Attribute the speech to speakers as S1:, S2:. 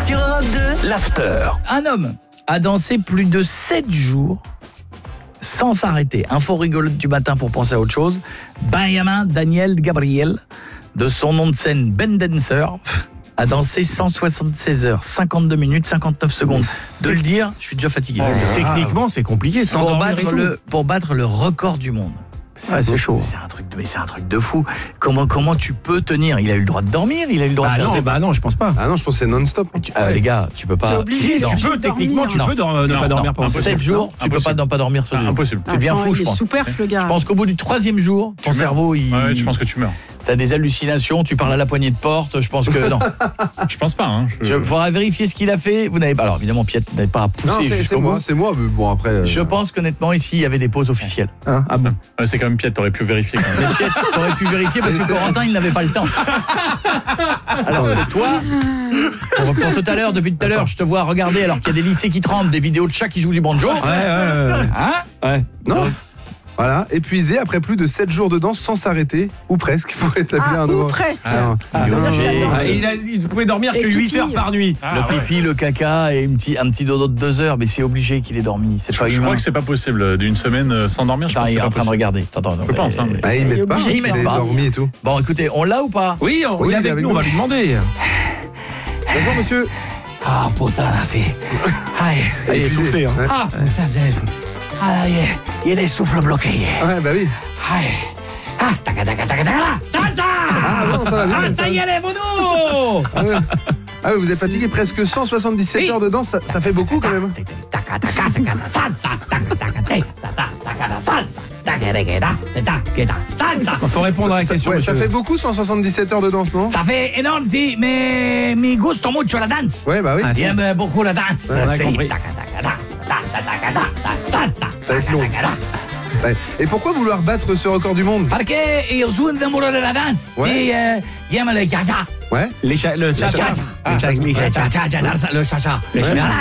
S1: Sur Europe 2,
S2: l'after.
S3: Un homme a dansé plus de 7 jours sans s'arrêter. Info rigolote du matin pour penser à autre chose. Benjamin Daniel Gabriel, de son nom de scène Ben Dancer, a dansé 176 heures, 52 minutes, 59 secondes. De le dire, je suis déjà fatigué.
S4: Techniquement, c'est compliqué.
S3: Pour battre le record du monde.
S4: C'est chaud.
S3: C'est un truc de fou. Comment tu peux tenir? Il a eu le droit de dormir, il a eu le droit de faire...
S4: non, je pense pas.
S5: Ah non, je pense que c'est non-stop.
S3: Les gars, tu peux pas...
S6: C'est obligé.
S4: Si, tu peux, techniquement, tu peux ne pas dormir pendant
S3: 7 jours, tu peux pas ne pas dormir sur 7 jours.
S7: Impossible.
S3: Tu deviens fou, je pense.
S6: Il est superfle, le gars.
S3: Je pense qu'au bout du 3e jour, ton cerveau,
S7: Ouais, je pense que tu meurs.
S3: T'as des hallucinations, tu parles à la poignée de porte, je pense que non.
S7: Je pense pas. Hein.
S3: Faudra vérifier ce qu'il a fait. Vous n'avez pas, alors évidemment, Piet, vous n'avez pas à pousser
S5: Non,
S3: jusqu'au bout.
S5: c'est moi, mais bon après...
S3: Je pense qu'honnêtement, ici, il y avait des pauses officielles.
S4: Ah bon.
S7: Ouais, c'est quand même Piet, t'aurais pu vérifier quand même.
S3: Mais Piet, t'aurais pu vérifier parce que Corentin, il n'avait pas le temps. Alors, toi, pour tout à l'heure, depuis tout à l'heure, je te vois regarder alors qu'il y a des lycées qui tremblent, des vidéos de chats qui jouent du banjo.
S4: Ouais.
S5: Non. Voilà, épuisé après plus de 7 jours de danse sans s'arrêter, ou presque, pour établir un nouveau...
S6: Ou presque.
S4: Il pouvait dormir que 8 heures par nuit.
S3: Le pipi, le caca et un petit dodo de 2 heures, mais c'est obligé qu'il ait dormi. C'est pas
S7: Je
S3: humain.
S7: crois que c'est pas possible d'une semaine sans dormir. Je pense que
S3: Il
S7: c'est
S3: est
S7: pas
S3: en train de
S7: possible.
S3: regarder. Attends,
S7: Je pense. Hein, mais...
S5: ils mettent pas,
S6: obligé,
S5: il
S3: ils mettent
S5: est
S3: pas.
S5: dormi et tout.
S3: Bon, écoutez, on l'a ou pas?
S4: Oui, il est avec nous, on va lui demander.
S5: Bonjour monsieur.
S3: Ah, putain, la fille.
S4: Il est soufflé. Hein.
S3: Ah, putain, il est souffle bloqué.
S5: Ouais, bah oui.
S3: Ah, salsa!
S5: Ah non, ça va bien.
S3: Ah, ça y est, les monos!
S5: Ah oui, vous êtes fatigué, presque 177 heures de danse, ça fait beaucoup quand même.
S4: Il faut répondre à la question.
S5: Ouais, ça fait beaucoup 177 heures de danse, non?
S3: Ça fait énorme, si, mais me gusta mucho la danse.
S5: Ouais, bah oui.
S3: J'aime beaucoup la danse.
S4: on a compris.
S5: Ça va être long. Ouais. Et pourquoi vouloir battre ce record du monde?
S3: Parce que io sono innamorato della danse.
S5: Ouais.
S3: J'aime le cha-cha.
S5: Ouais.
S4: Le cha-cha.
S3: Le cha-cha, le cha-cha.